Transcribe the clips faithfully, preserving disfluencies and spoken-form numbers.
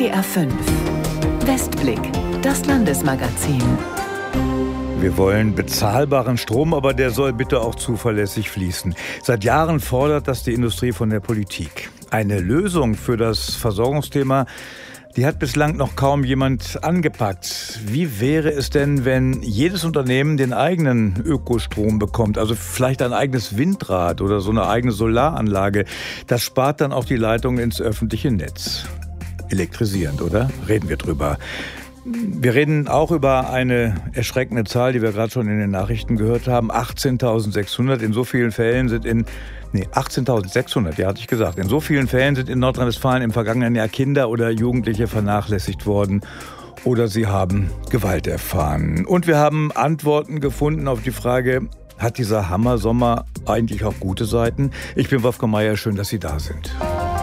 W D R fünf. Westblick, das Landesmagazin. Wir wollen bezahlbaren Strom, aber der soll bitte auch zuverlässig fließen. Seit Jahren fordert das die Industrie von der Politik. Eine Lösung für das Versorgungsthema, die hat bislang noch kaum jemand angepackt. Wie wäre es denn, wenn jedes Unternehmen den eigenen Ökostrom bekommt? Also vielleicht ein eigenes Windrad oder so eine eigene Solaranlage. Das spart dann auch die Leitung ins öffentliche Netz. Elektrisierend, oder? Reden wir drüber. Wir reden auch über eine erschreckende Zahl, die wir gerade schon in den Nachrichten gehört haben. achtzehntausendsechshundert. In so vielen Fällen sind in, nee, achtzehntausendsechshundert, ja, hatte ich gesagt. In so vielen Fällen sind in Nordrhein-Westfalen im vergangenen Jahr Kinder oder Jugendliche vernachlässigt worden oder sie haben Gewalt erfahren. Und wir haben Antworten gefunden auf die Frage, hat dieser Hammersommer eigentlich auch gute Seiten? Ich bin Wolfgang Meier, schön, dass Sie da sind.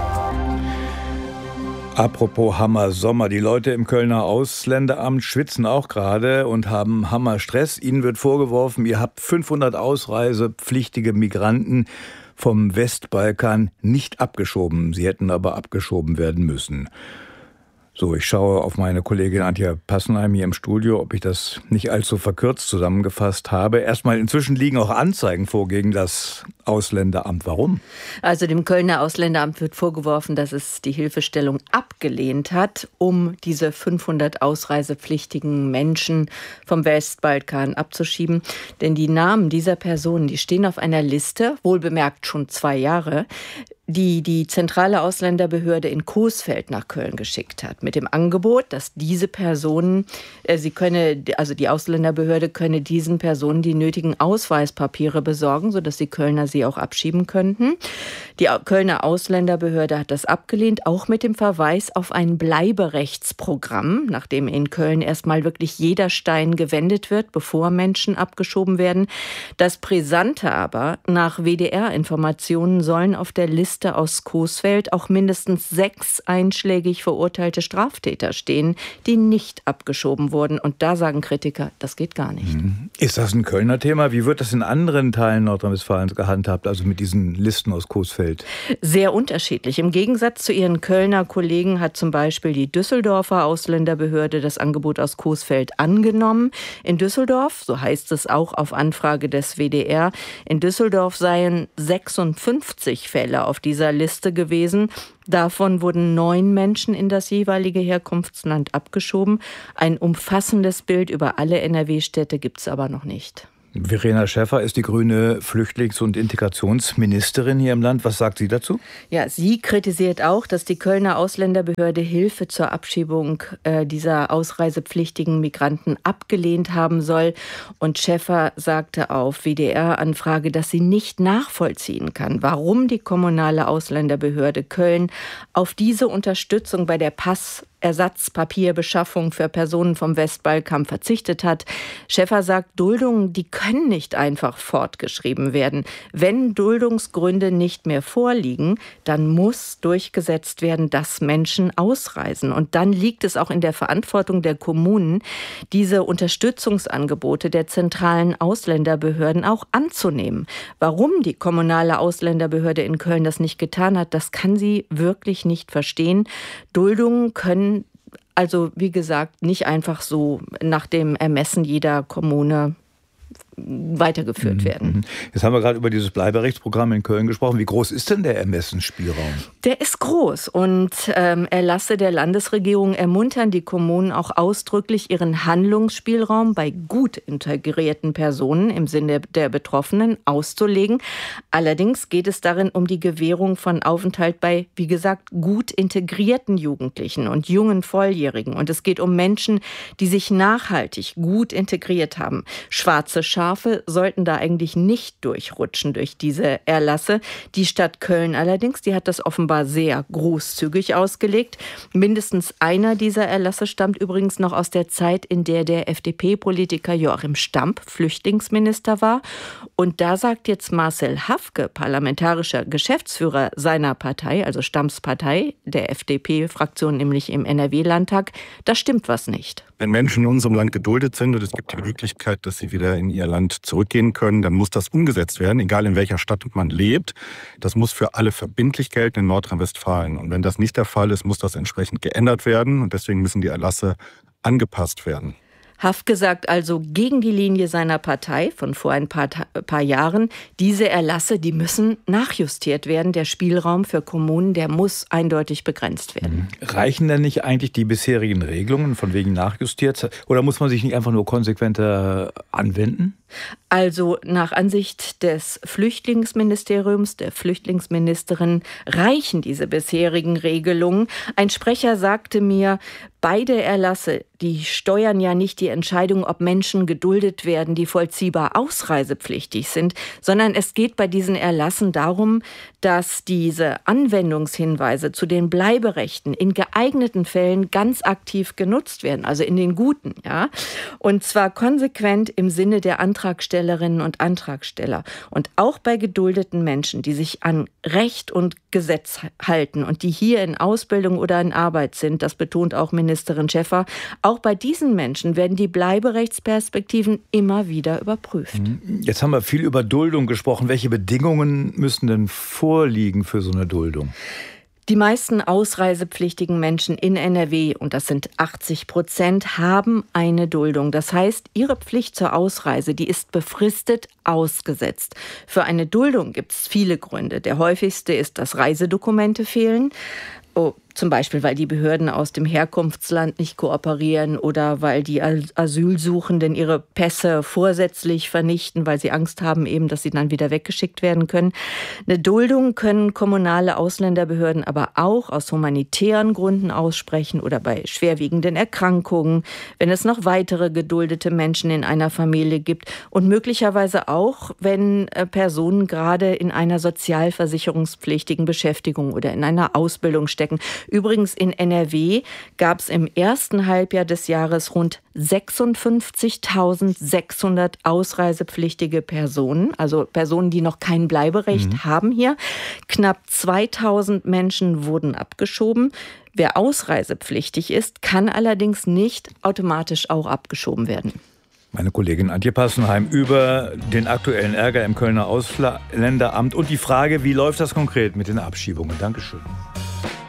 Apropos Hammer-Sommer, die Leute im Kölner Ausländeramt schwitzen auch gerade und haben Hammerstress. Ihnen wird vorgeworfen, ihr habt fünfhundert ausreisepflichtige Migranten vom Westbalkan nicht abgeschoben. Sie hätten aber abgeschoben werden müssen. So, ich schaue auf meine Kollegin Antje Passenheim hier im Studio, ob ich das nicht allzu verkürzt zusammengefasst habe. Erstmal, inzwischen liegen auch Anzeigen vor gegen das Ausländeramt. Warum? Also dem Kölner Ausländeramt wird vorgeworfen, dass es die Hilfestellung abgelehnt hat, um diese fünfhundert ausreisepflichtigen Menschen vom Westbalkan abzuschieben. Denn die Namen dieser Personen, die stehen auf einer Liste, wohlbemerkt schon zwei Jahre, die die zentrale Ausländerbehörde in Coesfeld nach Köln geschickt hat, mit dem Angebot, dass diese Personen, äh, sie könne, also die Ausländerbehörde könne diesen Personen die nötigen Ausweispapiere besorgen, sodass die Kölner sie auch abschieben könnten. Die Kölner Ausländerbehörde hat das abgelehnt, auch mit dem Verweis auf ein Bleiberechtsprogramm, nachdem in Köln erstmal wirklich jeder Stein gewendet wird, bevor Menschen abgeschoben werden. Das Brisante aber, nach W D R-Informationen sollen auf der Liste aus Coesfeld auch mindestens sechs einschlägig verurteilte Straftäter stehen, die nicht abgeschoben wurden. Und da sagen Kritiker, das geht gar nicht. Ist das ein Kölner Thema? Wie wird das in anderen Teilen Nordrhein-Westfalens gehandhabt, also mit diesen Listen aus Coesfeld? Sehr unterschiedlich. Im Gegensatz zu ihren Kölner Kollegen hat zum Beispiel die Düsseldorfer Ausländerbehörde das Angebot aus Coesfeld angenommen. In Düsseldorf, so heißt es auch auf Anfrage des W D R, in Düsseldorf seien sechsundfünfzig Fälle auf dieser Liste gewesen. Davon wurden neun Menschen in das jeweilige Herkunftsland abgeschoben. Ein umfassendes Bild über alle N R W-Städte gibt es aber noch nicht. Verena Schäffer ist die grüne Flüchtlings- und Integrationsministerin hier im Land. Was sagt sie dazu? Ja, sie kritisiert auch, dass die Kölner Ausländerbehörde Hilfe zur Abschiebung äh, dieser ausreisepflichtigen Migranten abgelehnt haben soll. Und Schäffer sagte auf W D R-Anfrage, dass sie nicht nachvollziehen kann, warum die kommunale Ausländerbehörde Köln auf diese Unterstützung bei der Pass Ersatzpapierbeschaffung für Personen vom Westbalkan verzichtet hat. Schäffer sagt, Duldungen, die können nicht einfach fortgeschrieben werden. Wenn Duldungsgründe nicht mehr vorliegen, dann muss durchgesetzt werden, dass Menschen ausreisen. Und dann liegt es auch in der Verantwortung der Kommunen, diese Unterstützungsangebote der zentralen Ausländerbehörden auch anzunehmen. Warum die kommunale Ausländerbehörde in Köln das nicht getan hat, das kann sie wirklich nicht verstehen. Duldungen können also, wie gesagt, nicht einfach so nach dem Ermessen jeder Kommune weitergeführt werden. Jetzt haben wir gerade über dieses Bleiberechtsprogramm in Köln gesprochen. Wie groß ist denn der Ermessensspielraum? Der ist groß und ähm, Erlasse der Landesregierung ermuntern die Kommunen auch ausdrücklich, ihren Handlungsspielraum bei gut integrierten Personen im Sinne der Betroffenen auszulegen. Allerdings geht es darin um die Gewährung von Aufenthalt bei, wie gesagt, gut integrierten Jugendlichen und jungen Volljährigen. Und es geht um Menschen, die sich nachhaltig gut integriert haben. Schwarze Schafe sollten da eigentlich nicht durchrutschen durch diese Erlasse. Die Stadt Köln allerdings, die hat das offenbar sehr großzügig ausgelegt. Mindestens einer dieser Erlasse stammt übrigens noch aus der Zeit, in der der F D P-Politiker Joachim Stamp Flüchtlingsminister war. Und da sagt jetzt Marcel Hafke, parlamentarischer Geschäftsführer seiner Partei, also Stamps Partei, der F D P-Fraktion nämlich im N R W-Landtag, da stimmt was nicht. Wenn Menschen in unserem Land geduldet sind und es gibt die Möglichkeit, dass sie wieder in ihr Land zurückgehen können, dann muss das umgesetzt werden, egal in welcher Stadt man lebt. Das muss für alle verbindlich gelten in Nordrhein-Westfalen. Und wenn das nicht der Fall ist, muss das entsprechend geändert werden. Und deswegen müssen die Erlasse angepasst werden. Hafke sagt also gegen die Linie seiner Partei von vor ein paar, paar Jahren, diese Erlasse, die müssen nachjustiert werden. Der Spielraum für Kommunen, der muss eindeutig begrenzt werden. Reichen denn nicht eigentlich die bisherigen Regelungen von wegen nachjustiert? Oder muss man sich nicht einfach nur konsequenter anwenden? Also nach Ansicht des Flüchtlingsministeriums, der Flüchtlingsministerin, reichen diese bisherigen Regelungen. Ein Sprecher sagte mir, beide Erlasse, die steuern ja nicht die Entscheidung, ob Menschen geduldet werden, die vollziehbar ausreisepflichtig sind, sondern es geht bei diesen Erlassen darum, dass diese Anwendungshinweise zu den Bleiberechten in geeigneten Fällen ganz aktiv genutzt werden, also in den guten, ja, und zwar konsequent im Sinne der Antragstellerinnen und Antragsteller. Und auch bei geduldeten Menschen, die sich an Recht und Gesetz halten und die hier in Ausbildung oder in Arbeit sind, das betont auch Ministerin Schäffer, auch bei diesen Menschen werden die Bleiberechtsperspektiven immer wieder überprüft. Jetzt haben wir viel über Duldung gesprochen. Welche Bedingungen müssen denn vorliegen für so eine Duldung? Die meisten ausreisepflichtigen Menschen in N R W, und das sind achtzig Prozent, haben eine Duldung. Das heißt, ihre Pflicht zur Ausreise, die ist befristet ausgesetzt. Für eine Duldung gibt es viele Gründe. Der häufigste ist, dass Reisedokumente fehlen. Oh, zum Beispiel, weil die Behörden aus dem Herkunftsland nicht kooperieren oder weil die Asylsuchenden ihre Pässe vorsätzlich vernichten, weil sie Angst haben, eben, dass sie dann wieder weggeschickt werden können. Eine Duldung können kommunale Ausländerbehörden aber auch aus humanitären Gründen aussprechen oder bei schwerwiegenden Erkrankungen, wenn es noch weitere geduldete Menschen in einer Familie gibt und möglicherweise auch, wenn Personen gerade in einer sozialversicherungspflichtigen Beschäftigung oder in einer Ausbildung stecken. Übrigens in N R W gab es im ersten Halbjahr des Jahres rund sechsundfünfzigtausendsechshundert ausreisepflichtige Personen, also Personen, die noch kein Bleiberecht mhm. haben hier. Knapp zweitausend Menschen wurden abgeschoben. Wer ausreisepflichtig ist, kann allerdings nicht automatisch auch abgeschoben werden. Meine Kollegin Antje Passenheim über den aktuellen Ärger im Kölner Ausländeramt und die Frage, wie läuft das konkret mit den Abschiebungen? Dankeschön.